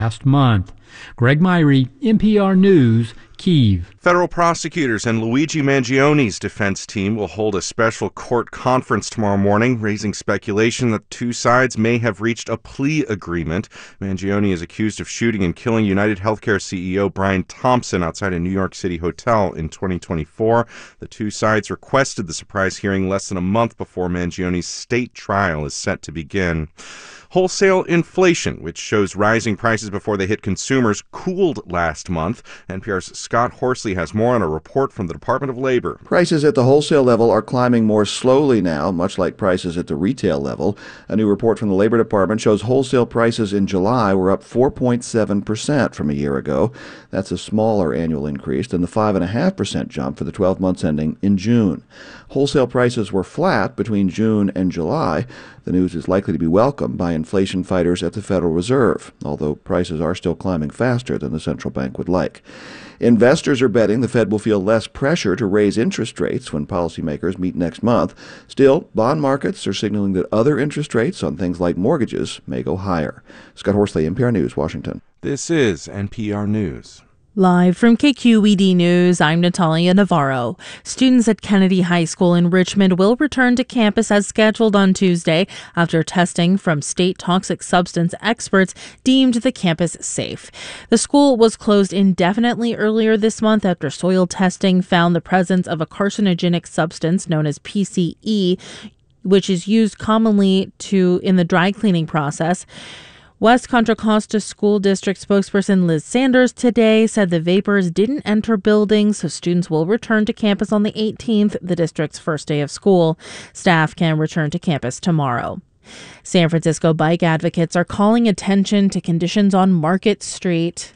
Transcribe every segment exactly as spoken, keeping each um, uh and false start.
last month. Greg Myrie, N P R News, Kyiv. Federal prosecutors and Luigi Mangioni's defense team will hold a special court conference tomorrow morning, raising speculation that two sides may have reached a plea agreement. Mangioni is accused of shooting and killing United Healthcare C E O Brian Thompson outside a New York City hotel in twenty twenty-four. The two sides requested the surprise hearing less than a month before Mangioni's state trial is set to begin. Wholesale inflation, which shows rising prices before they hit consumers, cooled last month. N P R's Scott Horsley has more on a report from the Department of Labor. Prices at the wholesale level are climbing more slowly now, much like prices at the retail level. A new report from the Labor Department shows wholesale prices in July were up four point seven percent from a year ago. That's a smaller annual increase than the five point five percent jump for the twelve months ending in June. Wholesale prices were flat between June and July. The news is likely to be welcomed by inflation fighters at the Federal Reserve, although prices are still climbing faster than the central bank would like. Investors are betting the Fed will feel less pressure to raise interest rates when policymakers meet next month. Still, bond markets are signaling that other interest rates on things like mortgages may go higher. Scott Horsley, N P R News, Washington. This is N P R News. Live from K Q E D News, I'm Natalia Navarro. Students at Kennedy High School in Richmond will return to campus as scheduled on Tuesday after testing from state toxic substance experts deemed the campus safe. The school was closed indefinitely earlier this month after soil testing found the presence of a carcinogenic substance known as P C E, which is used commonly to in the dry cleaning process. West Contra Costa School District spokesperson Liz Sanders today said the vapors didn't enter buildings, so students will return to campus on the eighteenth, the district's first day of school. Staff can return to campus tomorrow. San Francisco bike advocates are calling attention to conditions on Market Street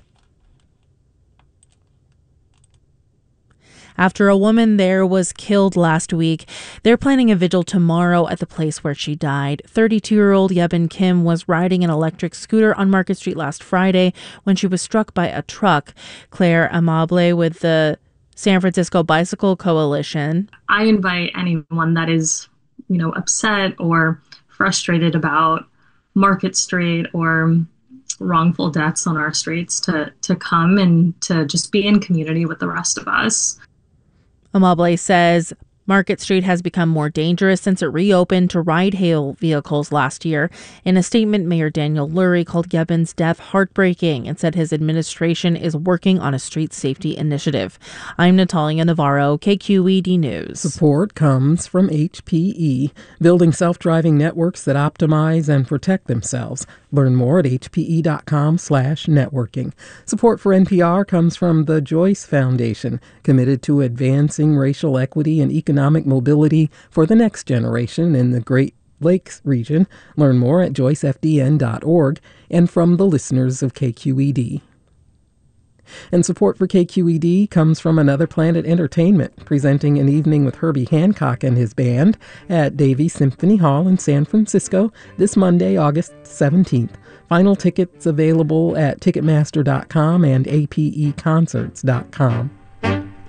after a woman there was killed last week. They're planning a vigil tomorrow at the place where she died. thirty-two-year-old Yebin Kim was riding an electric scooter on Market Street last Friday when she was struck by a truck. Claire Amable with the San Francisco Bicycle Coalition. I invite anyone that is, you know, upset or frustrated about Market Street or wrongful deaths on our streets to, to come and to just be in community with the rest of us. Amable says Market Street has become more dangerous since it reopened to ride-hail vehicles last year. In a statement, Mayor Daniel Lurie called Yebin's death heartbreaking and said his administration is working on a street safety initiative. I'm Natalia Navarro, K Q E D News. Support comes from H P E, building self-driving networks that optimize and protect themselves. Learn more at hpe.com slash networking. Support for N P R comes from the Joyce Foundation, committed to advancing racial equity and economic mobility for the next generation in the Great Lakes region. Learn more at joyce f d n dot org, and from the listeners of K Q E D. And support for K Q E D comes from Another Planet Entertainment, presenting an evening with Herbie Hancock and his band at Davies Symphony Hall in San Francisco this Monday, August seventeenth. Final tickets available at ticketmaster dot com and a p e concerts dot com.